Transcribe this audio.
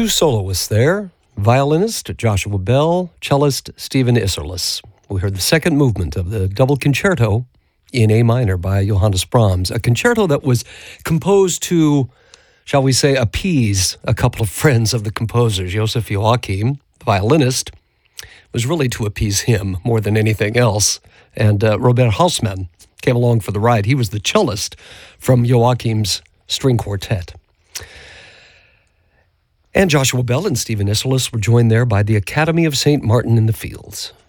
two soloists there, violinist Joshua Bell, cellist Stephen Isserlis. We heard the second movement of the double concerto in A minor by Johannes Brahms, a concerto that was composed to, shall we say, appease a couple of friends of the composers. Joseph Joachim, the violinist, was really to appease him more than anything else. And Robert Hausmann came along for the ride. He was the cellist from Joachim's string quartet. And Joshua Bell and Stephen Isserlis were joined there by the Academy of St. Martin in the Fields.